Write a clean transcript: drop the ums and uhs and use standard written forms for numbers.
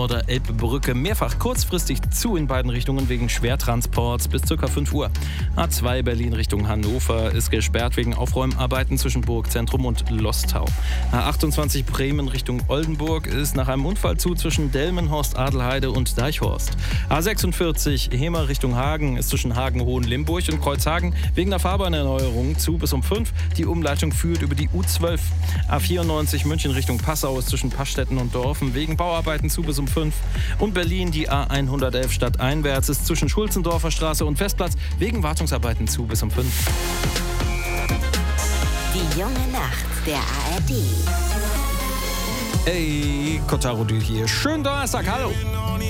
Elbe-Nord-Elbe-Brücke mehrfach kurzfristig zu in beiden Richtungen wegen Schwertransports bis ca. 5 Uhr. A2 Berlin Richtung Hannover ist gesperrt wegen Aufräumarbeiten zwischen Burgzentrum und Lostau. A28 Bremen Richtung Oldenburg ist nach einem Unfall zu zwischen Delmenhorst, Adelheide und Deichhorst. A46 Hemer Richtung Hagen ist zwischen Hagen-Hohenlimburg und Kreuzhagen wegen der Fahrbahnerneuerung zu bis um 5. Die Umleitung führt über die U12. A94 München Richtung Passau ist zwischen Pastetten und Dorfen wegen Bauarbeiten zu bis um 5. Und Berlin die A111 stadteinwärts ist zwischen Schulzendorfer Straße und Festplatz wegen Wartungsarbeiten zu bis um 5. Die junge Nacht der ARD. Hey, Kotaro hier. Schönen Donnerstag, hallo.